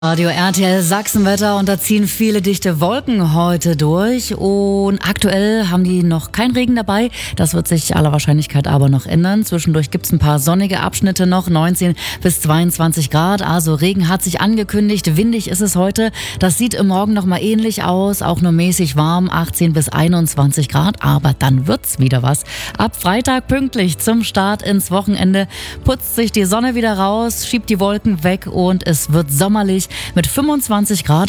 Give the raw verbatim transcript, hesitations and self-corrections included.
Radio R T L Sachsenwetter, und da ziehen viele dichte Wolken heute durch, und aktuell haben die noch kein Regen dabei. Das wird sich aller Wahrscheinlichkeit aber noch ändern. Zwischendurch gibt's ein paar sonnige Abschnitte noch, neunzehn bis zweiundzwanzig Grad. Also Regen hat sich angekündigt, windig ist es heute. Das sieht im Morgen noch mal ähnlich aus, auch nur mäßig warm, achtzehn bis einundzwanzig Grad. Aber dann wird's wieder was. Ab Freitag pünktlich zum Start ins Wochenende putzt sich die Sonne wieder raus, schiebt die Wolken weg und es wird sommerlich mit fünfundzwanzig Grad.